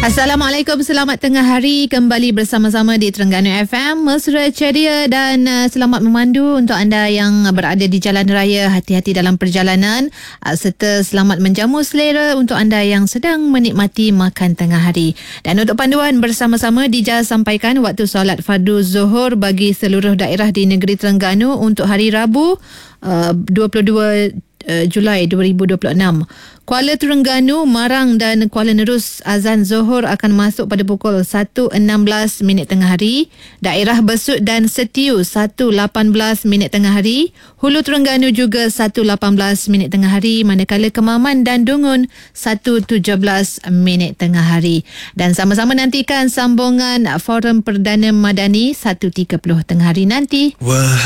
Assalamualaikum, selamat tengah hari. Kembali bersama-sama di Terengganu FM. Mesra, ceria dan selamat memandu untuk anda yang berada di jalan raya. Hati-hati dalam perjalanan serta selamat menjamu selera untuk anda yang sedang menikmati makan tengah hari. Dan untuk panduan bersama-sama, Dija sampaikan waktu solat fardu Zuhur bagi seluruh daerah di negeri Terengganu untuk hari Rabu 22 Julai 2026. Kuala Terengganu, Marang dan Kuala Nerus azan Zuhur akan masuk pada pukul 1.16 minit tengah hari. Daerah Besut dan Setiu 1.18 minit tengah hari. Hulu Terengganu juga 1.18 minit tengah hari. Manakala Kemaman dan Dungun 1.17 minit tengah hari. Dan sama-sama nantikan sambungan Forum Perdana Madani 1.30 tengah hari nanti. Wah.